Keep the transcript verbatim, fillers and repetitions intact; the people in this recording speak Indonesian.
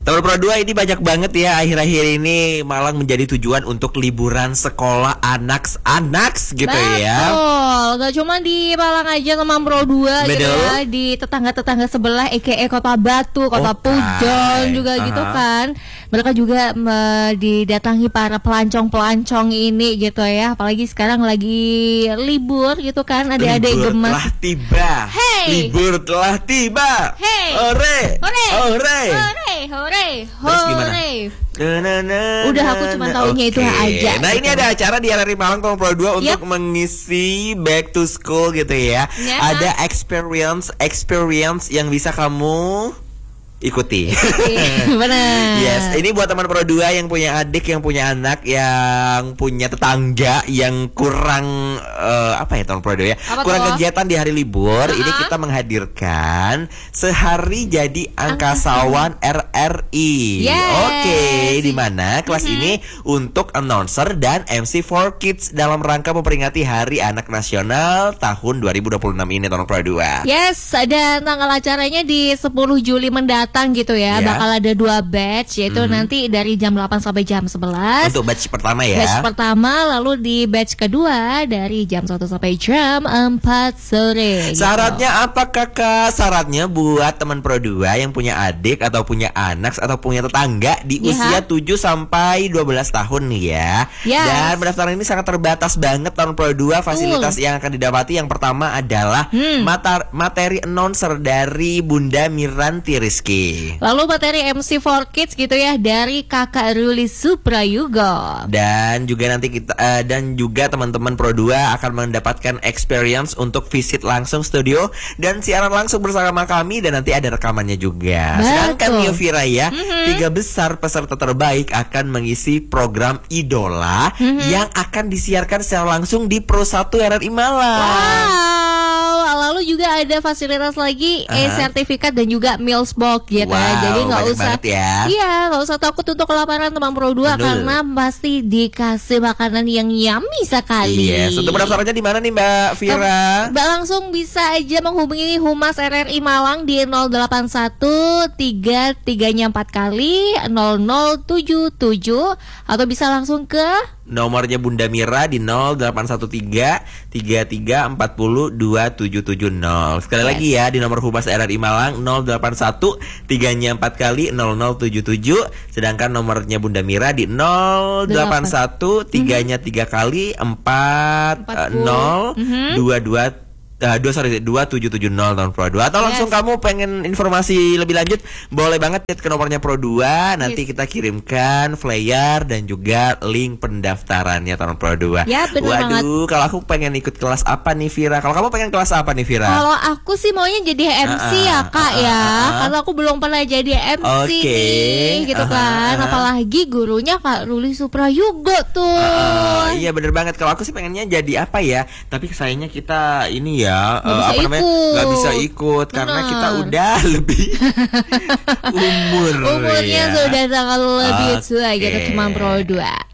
Teman Pro dua ini banyak banget ya akhir-akhir ini Malang menjadi tujuan untuk liburan sekolah anak-anak gitu. Betul. Ya. Betul, gak cuma di Malang aja teman Pro dua gitu ya. Di tetangga-tetangga sebelah A K A Kota Batu, Kota Okay. Pujon juga uh-huh. gitu kan. Mereka juga me, didatangi para pelancong-pelancong ini gitu ya. Apalagi sekarang lagi libur gitu kan. Adik-adik gemas. Libur telah tiba. Hey. Libur telah tiba. Hey. Hore. Hore. Hore. Hore. Hore. Terus gimana? Na, na, na, Udah aku cuma taunya okay. itu aja. Nah gitu. Ini ada acara di R R I Malang Teman Pro dua untuk yep. mengisi back to school gitu ya. Yeah. Ada experience experience yang bisa kamu ikuti. Benar. Yes, ini buat teman Pro dua yang punya adik, yang punya anak, yang punya tetangga yang kurang uh, apa ya teman Pro dua ya? Apa kurang tuh? Kegiatan di hari libur. Uh-huh. Ini kita menghadirkan sehari jadi angkasawan R R I. Yes. Oke, di mana kelas uh-huh. ini untuk announcer dan M C for kids dalam rangka memperingati Hari Anak Nasional tahun dua ribu dua puluh enam ini teman Pro dua. Yes, dan tanggal acaranya di sepuluh Juli mendatang gitu ya. Yeah. Bakal ada dua batch, yaitu mm. nanti dari jam delapan sampai jam sebelas. Untuk batch pertama ya. Batch pertama, lalu di batch kedua dari jam satu sampai jam empat sore. Syaratnya gitu. Apa kakak? Syaratnya buat teman Pro dua yang punya adik atau punya anak atau punya tetangga di yeah. usia tujuh sampai dua belas tahun nih ya. Yes. Dan pendaftaran ini sangat terbatas banget teman Pro dua. Fasilitas uh. yang akan didapati yang pertama adalah hmm. mata- materi announcer dari Bunda Miranti Rizky. Lalu materi M C for kids gitu ya dari Kakak Ruli Suprayugo. Dan juga nanti kita uh, dan juga teman-teman Pro dua akan mendapatkan experience untuk visit langsung studio dan siaran langsung bersama kami, dan nanti ada rekamannya juga. Betul. Sedangkan Yovira ya, mm-hmm. tiga besar peserta terbaik akan mengisi program Idola mm-hmm. yang akan disiarkan secara langsung di Pro satu R R I Malang. Wow. Lalu juga ada fasilitas lagi uh-huh. e-sertifikat dan juga meals box gitu wow, ya. Jadi nggak usah ya. Iya, nggak usah takut untuk kelaparan teman Pro dua. Betul. Karena pasti dikasih makanan yang yummy sekali. Yes, untuk pendaftarannya di mana nih Mbak Vira? Mbak langsung bisa aja menghubungi Humas R R I Malang di nol delapan satu tiga tiga-nya empat kali nol nol tujuh tujuh, atau bisa langsung ke nomornya Bunda Mira di nol delapan satu tiga tiga tiga empat nol dua tujuh tujuh nol. Sekali yes. lagi ya, di nomor Humas R R I Malang nol delapan satu tiga-nya empat kali nol nol tujuh tujuh. Sedangkan nomornya Bunda Mira di nol delapan satu tiga-nya tiga kali empat nol dua dua Uh, dua sorry dua tujuh tujuh nol tahun Pro dua. Atau yes. langsung kamu pengen informasi lebih lanjut, boleh banget chat ke nomornya Pro dua. Nanti yes. kita kirimkan flyer dan juga link pendaftarannya tahun Pro dua. Ya, bener Waduh, kalau aku pengen ikut kelas apa nih Vira? Kalau kamu pengen kelas apa nih Vira? Kalau aku sih maunya jadi M C uh-uh, ya kak uh-uh, ya uh-uh. Karena aku belum pernah jadi M C okay. nih, gitu uh-huh, kan uh-huh. Apalagi gurunya Kak Ruli Suprayugo tuh uh-uh, Iya bener banget. Kalau aku sih pengennya jadi apa ya, tapi sayangnya kita ini ya Ya, uh, apa namanya nggak bisa ikut. Bener. Karena kita udah lebih umur umurnya ya. Sudah sangat lebih tua okay. gitu teman Pro dua.